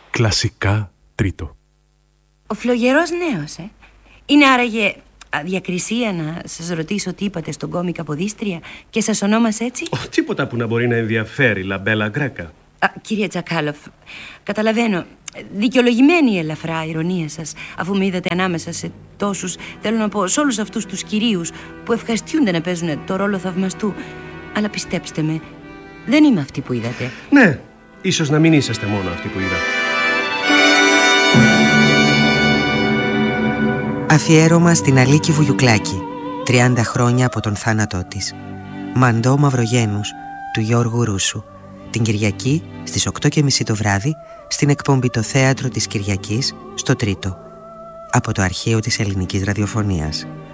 Κλασικά τρίτο. Ο φλογερός νέος, Είναι άραγε αδιακρισία να σας ρωτήσω τι είπατε στον κόμικα ποδίστρια και σας ονόμασε έτσι? Τίποτα που να μπορεί να ενδιαφέρει, Λαμπέλα Γκρέκα. Κύριε Τσακάλοφ, καταλαβαίνω. Δικαιολογημένη η ελαφρά ηρωνία σας, αφού με είδατε ανάμεσα σε τόσους, θέλω να πω, σε όλους αυτούς τους κυρίους που ευχαριστιούνται να παίζουν το ρόλο θαυμαστού. Αλλά πιστέψτε με, δεν είμαι αυτή που είδατε. Ναι, ίσως να μην είσαστε μόνο αυτή που είδατε. Αφιέρωμα στην Αλίκη Βουγιουκλάκη, 30 χρόνια από τον θάνατό της. Μαντό Μαυρογένους, του Γιώργου Ρούσου. Την Κυριακή στις 8:30 το βράδυ στην εκπομπή «Το Θέατρο της Κυριακής» στο Τρίτο, από το αρχείο της ελληνικής ραδιοφωνίας.